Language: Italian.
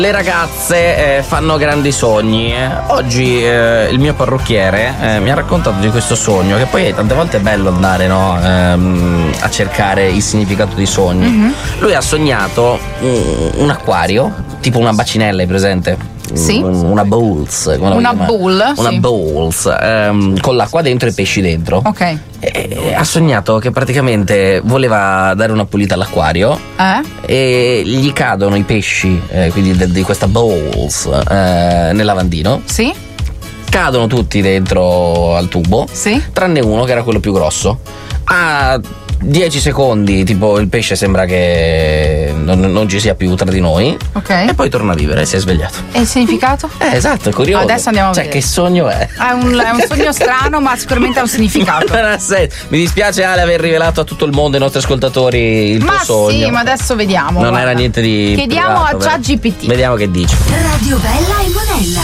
Le ragazze fanno grandi sogni. Oggi il mio parrucchiere mi ha raccontato di questo sogno, che poi tante volte è bello andare, no, a cercare il significato dei sogni. Mm-hmm. Lui ha sognato un acquario, tipo una bacinella, hai presente? Sì. Una bowls. Una bowl. Una sì. bowls con l'acqua dentro e i pesci dentro. Ok. E ha sognato che praticamente voleva dare una pulita all'acquario e gli cadono i pesci, quindi di questa bowls, nel lavandino. Sì. Cadono tutti dentro al tubo, sì, tranne uno che era quello più grosso. A 10 secondi, tipo, il pesce sembra che non ci sia più tra di noi. Ok. E poi torna a vivere, si è svegliato. E il significato? Esatto, è curioso. Adesso andiamo a vedere. Che sogno è? È un sogno strano, ma sicuramente ha un significato. Mi dispiace, Ale, aver rivelato a tutto il mondo, ai nostri ascoltatori, il tuo sogno. Ma sì, ma adesso vediamo. Non era niente di chiediamo privato, a ChatGPT. Vediamo che dice. Radio Bella e Monella.